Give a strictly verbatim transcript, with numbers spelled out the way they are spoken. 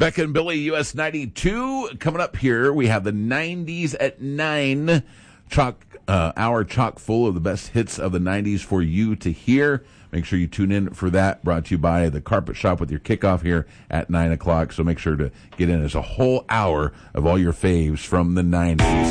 Becca and Billy, U S ninety-two. Coming up here, we have the nineties at nine. Chock, uh, hour chock full of the best hits of the nineties for you to hear. Make sure you tune in for that. Brought to you by the Carpet Shop with your kickoff here at nine o'clock. So make sure to get in. It's a whole hour of all your faves from the nineties.